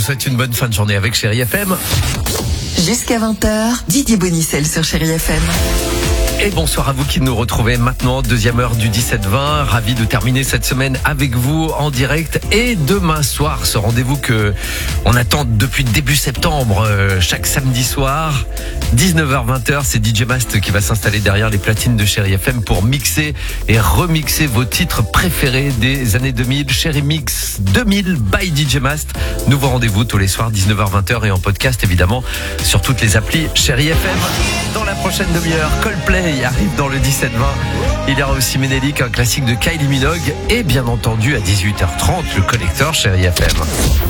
vous souhaite une bonne fin de journée avec Chérie FM. Jusqu'à 20h, Didier Bonicel sur Chérie FM. Et bonsoir à vous qui nous retrouvez maintenant, deuxième heure du 17-20. Ravi de terminer cette semaine avec vous en direct. Et demain soir, ce rendez-vous que on attend depuis début septembre, chaque samedi soir, 19h-20h, c'est DJ Mast qui va s'installer derrière les platines de Chérie FM pour mixer et remixer vos titres préférés des années 2000. Chérie Mix 2000 by DJ Mast. Nouveau rendez-vous tous les soirs, 19h-20h et en podcast évidemment sur toutes les applis Chérie FM. Dans la prochaine demi-heure, Coldplay arrive dans le 17-20. Il y aura aussi Ménélique, un classique de Kylie Minogue. Et bien entendu, à 18h30, le collecteur Chérie FM.